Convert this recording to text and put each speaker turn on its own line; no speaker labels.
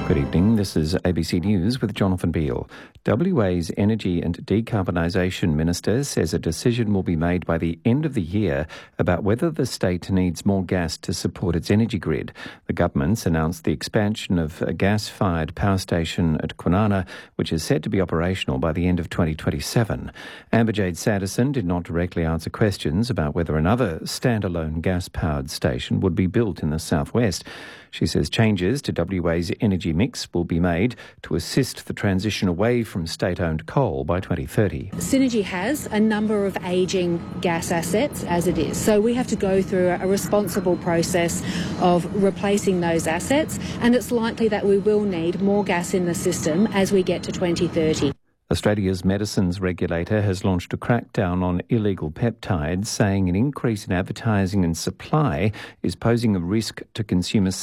Good evening, this is ABC News with Jonathan Beale. WA's Energy and Decarbonisation Minister says a decision will be made by the end of the year about whether the state needs more gas to support its energy grid. The government's announced the expansion of a gas-fired power station at Kwinana, which is set to be operational by the end of 2027. Amber-Jade Sanderson did not directly answer questions about whether another standalone gas-powered station would be built in the southwest. She says changes to WA's energy mix will be made to assist the transition away from state-owned coal by 2030.
Synergy has a number of ageing gas assets as it is, so we have to go through a responsible process of replacing those assets, and it's likely that we will need more gas in the system as we get to 2030.
Australia's medicines regulator has launched a crackdown on illegal peptides, saying an increase in advertising and supply is posing a risk to consumers.